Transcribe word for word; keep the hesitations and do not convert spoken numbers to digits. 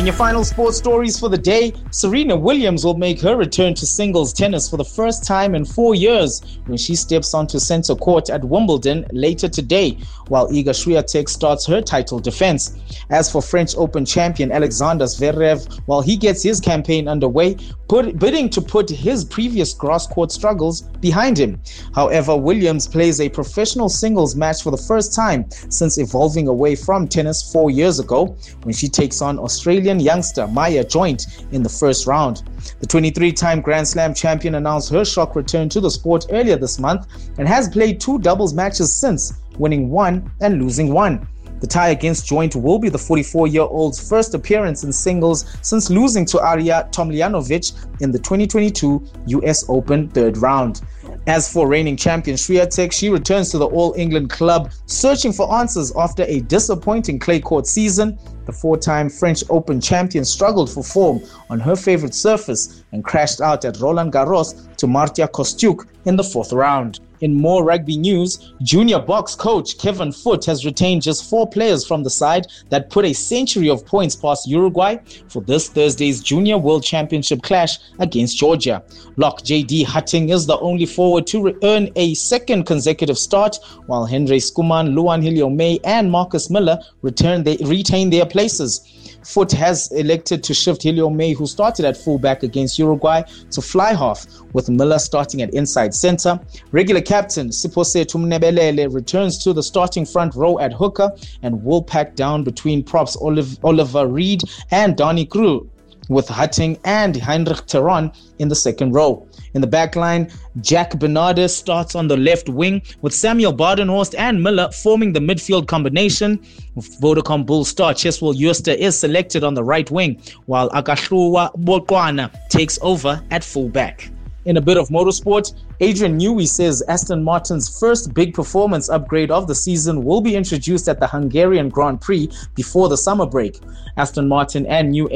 And your final sports stories for the day: Serena Williams will make her return to singles tennis for the first time in four years when she steps onto center court at Wimbledon later today, while Iga Swiatek starts her title defense. As for French Open champion Alexander Zverev, while he gets his campaign underway, put, bidding to put his previous grass court struggles behind him. However, Williams plays a professional singles match for the first time since evolving away from tennis four years ago when she takes on Australian youngster Maya Joint in the first round. The twenty-three-time Grand Slam champion announced her shock return to the sport earlier this month and has played two doubles matches since, winning one and losing one. The tie against Joint will be the forty-four-year-old's first appearance in singles since losing to Arya Tomljanovic in the twenty twenty-two U S Open third round. As for reigning champion Swiatek, she returns to the All England club, searching for answers after a disappointing clay court season. The four-time French Open champion struggled for form on her favorite surface and crashed out at Roland Garros to Marta Kostyuk in the fourth round. In more rugby news, junior box coach Kevin Foot has retained just four players from the side that put a century of points past Uruguay for this Thursday's Junior World Championship clash against Georgia. Lock J D Hutting is the only forward to re- earn a second consecutive start, while Henry Skuman, Luan Hillier-May and Marcus Miller return they, retain their places. Foot has elected to shift Hillier-May, who started at fullback against Uruguay, to fly half, with Miller starting at inside center. Regular captain Sipose Tumnebelele returns to the starting front row at hooker and will pack down between props Olive, Oliver Reed and Donny Krul, with Hutting and Heinrich Teron in the second row. In the back line, Jack Bernardes starts on the left wing, with Samuel Badenhorst and Miller forming the midfield combination. Vodacom Bull star Cheswell Yuster is selected on the right wing, while Akahluwa Bokwana takes over at fullback. In a bit of motorsport, Adrian Newey says Aston Martin's first big performance upgrade of the season will be introduced at the Hungarian Grand Prix before the summer break. Aston Martin and New